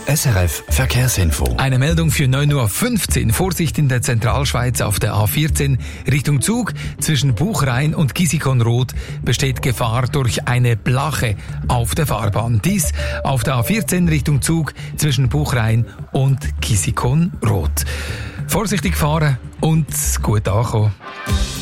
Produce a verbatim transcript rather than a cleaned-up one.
S R F Verkehrsinfo. Eine Meldung für neun Uhr fünfzehn. Vorsicht in der Zentralschweiz auf der A vierzehn Richtung Zug. Zwischen Buchrain und Gisicon-Roth besteht Gefahr durch eine Blache auf der Fahrbahn. Dies auf der A vierzehn Richtung Zug zwischen Buchrain und Gisicon-Roth. Vorsichtig fahren und gut ankommen.